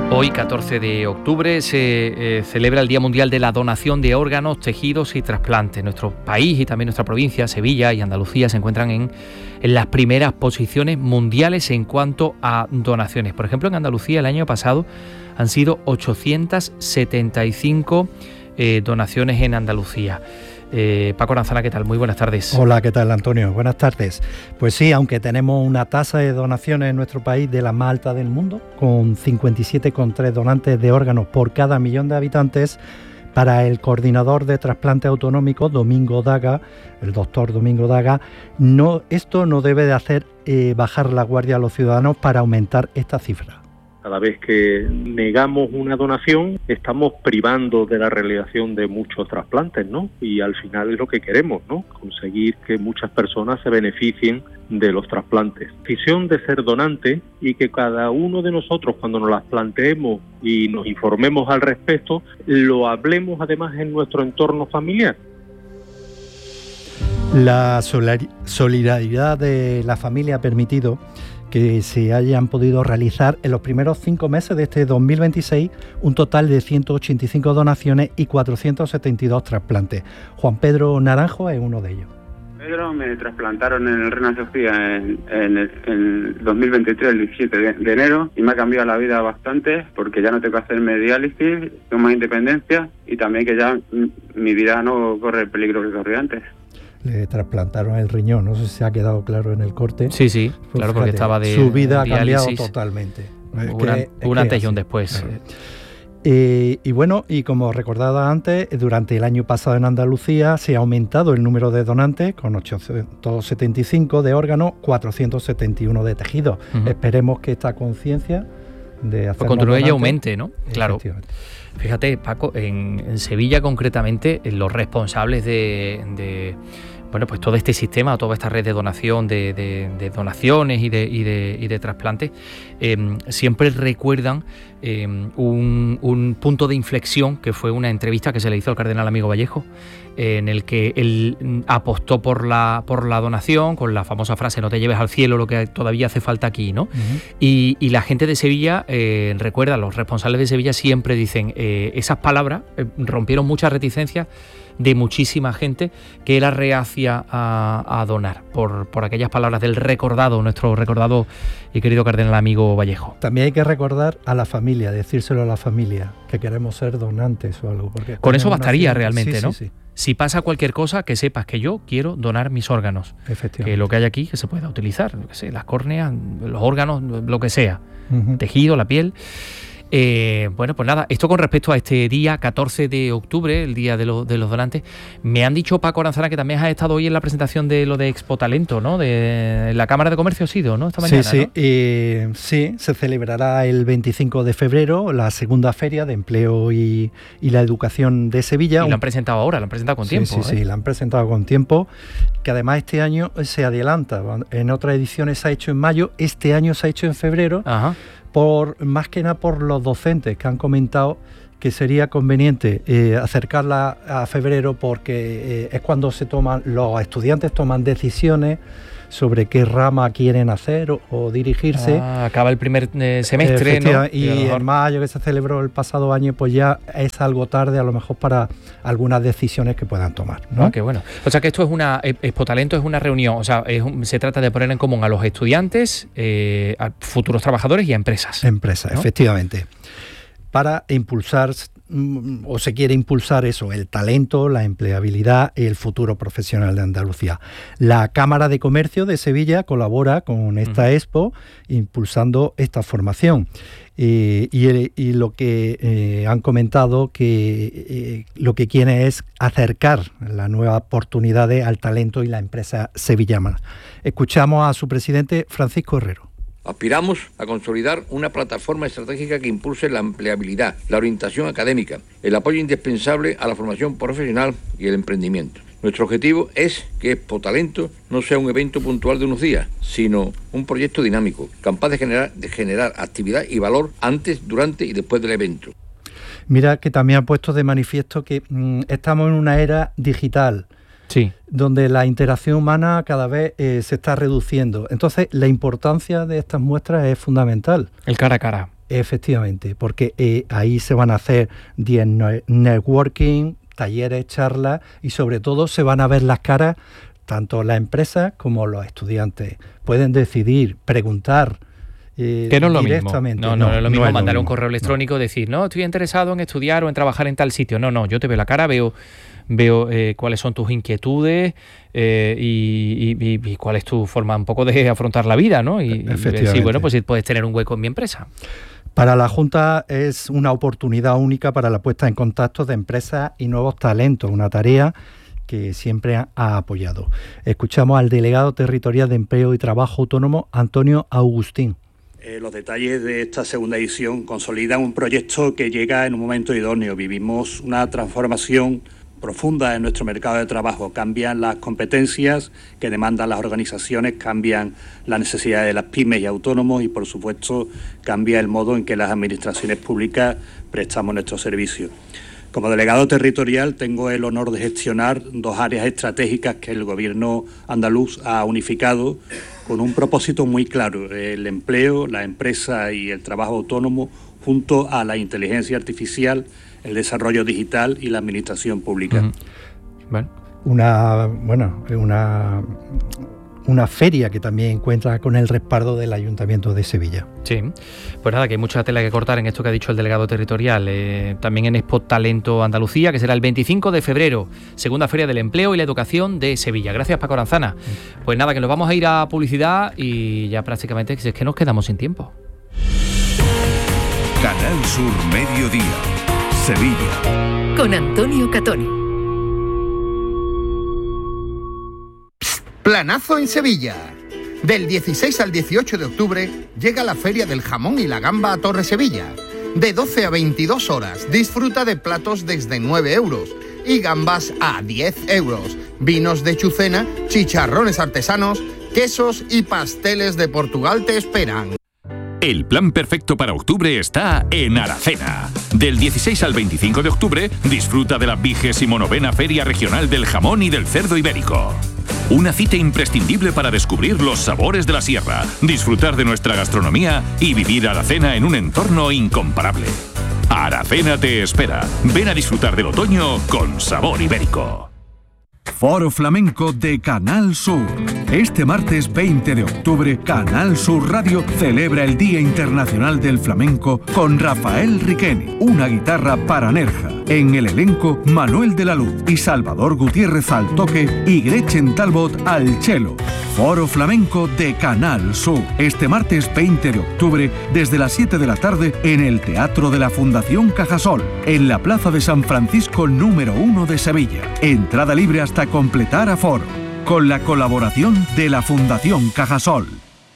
Hoy, 14 de octubre, se celebra el Día Mundial de la Donación de Órganos, Tejidos y Trasplantes. Nuestro país y también nuestra provincia, Sevilla y Andalucía, se encuentran en las primeras posiciones mundiales en cuanto a donaciones. Por ejemplo, en Andalucía el año pasado han sido 875 donaciones en Andalucía. Paco Aranzana, ¿qué tal? Muy buenas tardes. Hola, ¿qué tal, Antonio? Buenas tardes. Pues sí, aunque tenemos una tasa de donaciones en nuestro país de la más alta del mundo, con 57,3 donantes de órganos por cada millón de habitantes, para el coordinador de trasplante autonómico, Domingo Daga, el doctor Domingo Daga, esto no debe de hacer bajar la guardia a los ciudadanos para aumentar esta cifra. Cada vez que negamos una donación, estamos privando de la realización de muchos trasplantes, ¿no? Y al final es lo que queremos, ¿no? Conseguir que muchas personas se beneficien de los trasplantes. Decisión de ser donante y que cada uno de nosotros, cuando nos las planteemos y nos informemos al respecto, lo hablemos además en nuestro entorno familiar. La solidaridad de la familia ha permitido que se hayan podido realizar en los primeros 5 meses de este 2026 un total de 185 donaciones y 472 trasplantes. Juan Pedro Naranjo es uno de ellos. Pedro, me trasplantaron en el Reina Sofía en el 2023, el 17 de enero, y me ha cambiado la vida bastante porque ya no tengo que hacerme diálisis, tengo más independencia y también que ya mi vida no corre el peligro que corría antes. Le trasplantaron el riñón, no sé si se ha quedado claro en el corte. Sí, pues claro, porque fíjate, estaba de su vida diálisis. Ha cambiado totalmente. Un antes y un después. Claro. Y bueno, y como recordaba antes, durante el año pasado en Andalucía se ha aumentado el número de donantes con 875 de órganos, 471 de tejidos. Uh-huh. Esperemos que esta conciencia de hacer continúe y aumente, ¿no? Claro. Fíjate, Paco, en Sevilla concretamente, los responsables de pues todo este sistema, toda esta red de donación, de donaciones y de trasplantes, siempre recuerdan un punto de inflexión que fue una entrevista que se le hizo al cardenal Amigo Vallejo, en el que él apostó por la donación con la famosa frase: no te lleves al cielo lo que todavía hace falta aquí, ¿no? Uh-huh. Y la gente de Sevilla recuerda, los responsables de Sevilla siempre dicen esas palabras rompieron muchas reticencias de muchísima gente que era reacia a donar por aquellas palabras del nuestro recordado y querido cardenal Amigo Vallejo. También hay que recordar a la familia, decírselo a la familia, que queremos ser donantes o algo. Porque con eso bastaría realmente, sí, ¿no? Sí. Si pasa cualquier cosa, que sepas que yo quiero donar mis órganos. Efectivamente. Que lo que hay aquí, que se pueda utilizar, lo que sé, las córneas, los órganos, lo que sea, uh-huh. Tejido, la piel. Bueno, pues nada, esto con respecto a este día 14 de octubre, el día de los donantes. Me han dicho, Paco Aranzana, que también has estado hoy en la presentación de lo de Expo Talento, ¿no? De la Cámara de Comercio ha sido, ¿no? Esta mañana, sí, ¿no? Sí, se celebrará el 25 de febrero la segunda feria de empleo y la educación de Sevilla. Y la han presentado ahora, la han presentado con tiempo. Sí, la han presentado con tiempo, que además este año se adelanta. En otras ediciones se ha hecho en mayo, este año se ha hecho en febrero. Ajá. Más que nada por los docentes que han comentado que sería conveniente acercarla a febrero porque es cuando los estudiantes toman decisiones sobre qué rama quieren hacer o dirigirse. Acaba el primer semestre, ¿no? Y en mayo, que se celebró el pasado año, pues ya es algo tarde a lo mejor para algunas decisiones que puedan tomar, ¿no? Qué bueno. O sea que esto es Expo Talento es una reunión, o sea, se trata de poner en común a los estudiantes, a futuros trabajadores y a empresas. Empresas, ¿no? Efectivamente. Para impulsar, o se quiere impulsar eso, el talento, la empleabilidad y el futuro profesional de Andalucía. La Cámara de Comercio de Sevilla colabora con esta Expo impulsando esta formación. Y lo que han comentado que lo que quieren es acercar las nuevas oportunidades al talento y la empresa sevillana. Escuchamos a su presidente, Francisco Herrero. Aspiramos a consolidar una plataforma estratégica que impulse la empleabilidad, la orientación académica, el apoyo indispensable a la formación profesional y el emprendimiento. Nuestro objetivo es que Expo Talento no sea un evento puntual de unos días, sino un proyecto dinámico, capaz de generar actividad y valor antes, durante y después del evento. Mira que también ha puesto de manifiesto que estamos en una era digital. Sí. Donde la interacción humana cada vez se está reduciendo. Entonces, la importancia de estas muestras es fundamental. El cara a cara. Efectivamente, porque ahí se van a hacer 10 networking, talleres, charlas y sobre todo se van a ver las caras, tanto las empresas como los estudiantes. Pueden decidir, preguntar. Que no es lo mismo. No es lo mismo mandar un correo electrónico, no. Decir, no, estoy interesado en estudiar o en trabajar en tal sitio. No, yo te veo la cara, veo cuáles son tus inquietudes y cuál es tu forma un poco de afrontar la vida, ¿no? Y sí, bueno, pues puedes tener un hueco en mi empresa. Para la Junta es una oportunidad única para la puesta en contacto de empresas y nuevos talentos, una tarea que siempre ha apoyado. Escuchamos al delegado territorial de Empleo y Trabajo Autónomo, Antonio Agustín. Los detalles de esta segunda edición consolidan un proyecto que llega en un momento idóneo. Vivimos una transformación profunda en nuestro mercado de trabajo. Cambian las competencias que demandan las organizaciones, cambian las necesidades de las pymes y autónomos y, por supuesto, cambia el modo en que las administraciones públicas prestamos nuestros servicios. Como delegado territorial tengo el honor de gestionar 2 áreas estratégicas que el Gobierno andaluz ha unificado con un propósito muy claro: el empleo, la empresa y el trabajo autónomo junto a la inteligencia artificial, el desarrollo digital y la administración pública. Una feria que también cuenta con el respaldo del Ayuntamiento de Sevilla. Sí, pues nada, que hay mucha tela que cortar en esto que ha dicho el delegado territorial. También en Expo Talento Andalucía, que será el 25 de febrero, segunda Feria del Empleo y la Educación de Sevilla. Gracias, Paco Aranzana. Pues nada, que nos vamos a ir a publicidad y ya prácticamente es que nos quedamos sin tiempo. Canal Sur Mediodía, Sevilla. Con Antonio Catoni. Planazo en Sevilla. Del 16 al 18 de octubre llega la Feria del Jamón y la Gamba a Torre Sevilla. De 12 a 22 horas disfruta de platos desde 9 euros y gambas a 10 euros. Vinos de Chucena, chicharrones artesanos, quesos y pasteles de Portugal te esperan. El plan perfecto para octubre está en Aracena. Del 16 al 25 de octubre disfruta de la 29ª Feria Regional del Jamón y del Cerdo Ibérico. Una cita imprescindible para descubrir los sabores de la sierra, disfrutar de nuestra gastronomía y vivir Aracena en un entorno incomparable. Aracena te espera. Ven a disfrutar del otoño con sabor ibérico. Foro Flamenco de Canal Sur. Este martes 20 de octubre, Canal Sur Radio celebra el Día Internacional del Flamenco con Rafael Riqueni, una guitarra para Nerja. En el elenco, Manuel de la Luz y Salvador Gutiérrez al toque y Gretchen Talbot al cello. Foro Flamenco de Canal Sur. Este martes 20 de octubre, desde las 7 de la tarde, en el Teatro de la Fundación Cajasol, en la Plaza de San Francisco número 1 de Sevilla. Entrada libre hasta completar aforo, con la colaboración de la Fundación Cajasol.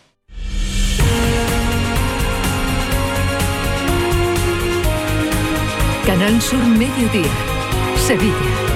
Canal Sur Mediodía, Sevilla.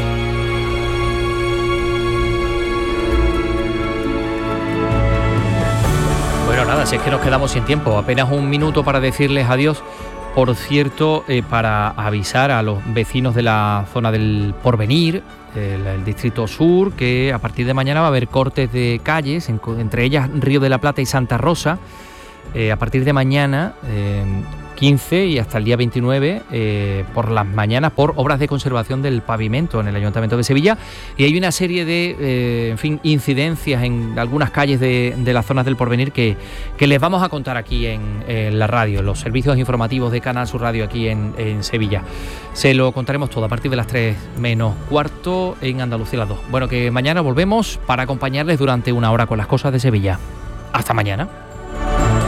Bueno, nada, si es que nos quedamos sin tiempo, apenas un minuto para decirles adiós. Por cierto, para avisar a los vecinos de la zona del Porvenir, el Distrito Sur, que a partir de mañana va a haber cortes de calles, entre ellas Río de la Plata y Santa Rosa, a partir de mañana 15 y hasta el día 29 por las mañanas por obras de conservación del pavimento en el Ayuntamiento de Sevilla, y hay una serie de incidencias en algunas calles de las zonas del Porvenir que les vamos a contar aquí en la radio, en los servicios informativos de Canal Sur Radio aquí en Sevilla. Se lo contaremos todo a partir de las 3 menos cuarto en Andalucía las 2. Bueno, que mañana volvemos para acompañarles durante una hora con las cosas de Sevilla. Hasta mañana.